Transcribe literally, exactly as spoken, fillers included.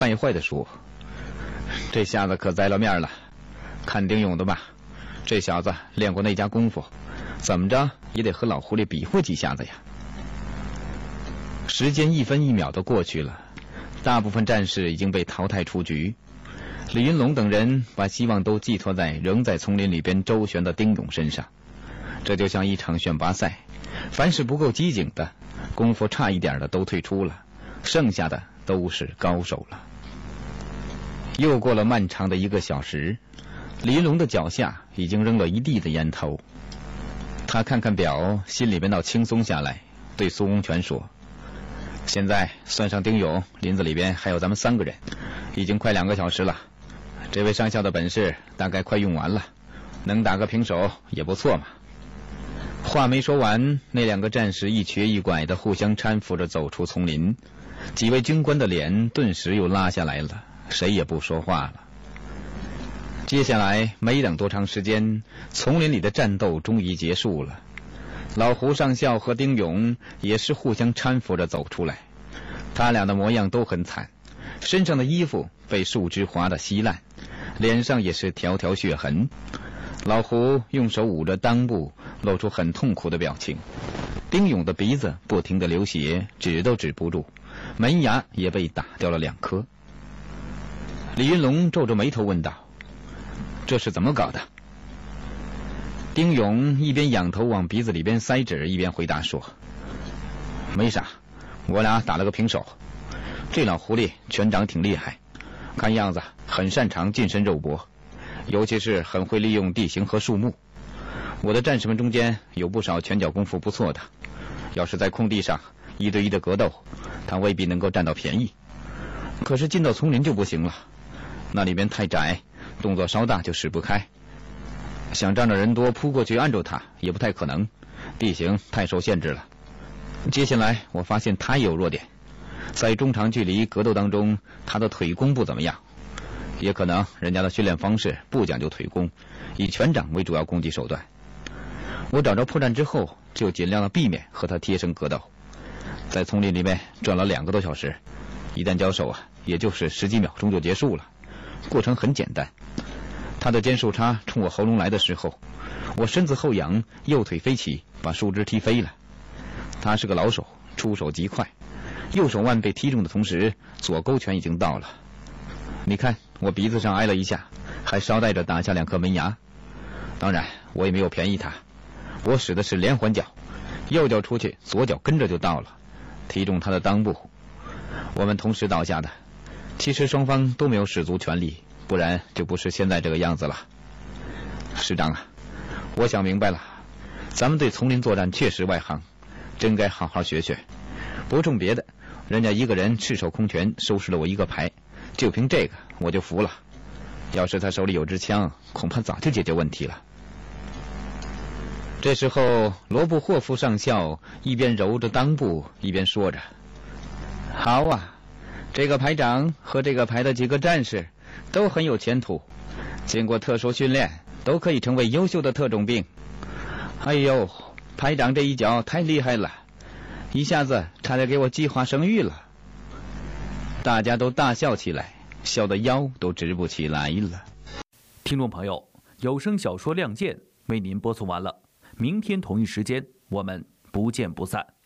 败坏地说：“这下子可栽了面了，看丁勇的吧，这小子练过那家功夫，怎么着也得和老狐狸比划几下子呀。”时间一分一秒地过去了，大部分战士已经被淘汰出局。李云龙等人把希望都寄托在仍在丛林里边周旋的丁勇身上，这就像一场选拔赛，凡是不够机警的，功夫差一点的都退出了，剩下的都是高手了。又过了漫长的一个小时，李云龙的脚下已经扔了一地的烟头。他看看表，心里边倒轻松下来，对苏公权说：“现在算上丁勇，林子里边还有咱们三个人，已经快两个小时了。这位上校的本事大概快用完了，能打个平手也不错嘛。”话没说完，那两个战士一瘸一拐地互相搀扶着走出丛林，几位军官的脸顿时又拉下来了，谁也不说话了。接下来没等多长时间，丛林里的战斗终于结束了。老胡上校和丁勇也是互相搀扶着走出来，他俩的模样都很惨，身上的衣服被树枝划得稀烂，脸上也是条条血痕。老胡用手捂着裆部，露出很痛苦的表情。丁勇的鼻子不停地流血，止都止不住，门牙也被打掉了两颗。李云龙皱着眉头问道：“这是怎么搞的？”丁勇一边仰头往鼻子里边塞纸，一边回答说：“没啥，我俩打了个平手。这老狐狸拳掌挺厉害，看样子很擅长近身肉搏，尤其是很会利用地形和树木。我的战士们中间有不少拳脚功夫不错的，要是在空地上一对一的格斗，他未必能够占到便宜。可是进到丛林就不行了，那里边太窄，动作稍大就使不开。想仗着人多扑过去按住他也不太可能，地形太受限制了。接下来我发现他也有弱点，在中长距离格斗当中，他的腿功不怎么样，也可能人家的训练方式不讲究腿功，以拳掌为主要攻击手段。我找着破绽之后，就尽量的避免和他贴身格斗，在丛林里面转了两个多小时，一旦交手啊，也就是十几秒钟就结束了，过程很简单。他的尖树叉冲我喉咙来的时候，我身子后仰，右腿飞起，把树枝踢飞了。他是个老手，出手极快，右手腕被踢中的同时，左勾拳已经到了。你看我鼻子上挨了一下，还捎带着打下两颗门牙。当然我也没有便宜他，我使的是连环脚，右脚出去，左脚跟着就到了，踢中他的裆部。我们同时倒下的，其实双方都没有使足全力，不然就不是现在这个样子了。师长啊，我想明白了，咱们对丛林作战确实外行，真该好好学学。不冲别的，人家一个人赤手空拳收拾了我一个排，就凭这个我就服了。要是他手里有支枪，恐怕早就解决问题了。这时候罗布霍夫上校一边揉着裆部，一边说着：“好啊，这个排长和这个排的几个战士都很有前途，经过特殊训练，都可以成为优秀的特种兵。哎呦，排长这一脚太厉害了，一下子差点给我计划生育了。”大家都大笑起来，笑得腰都直不起来了。 听众朋友，有声小说《亮剑》为您播送完了，明天同一时间我们不见不散。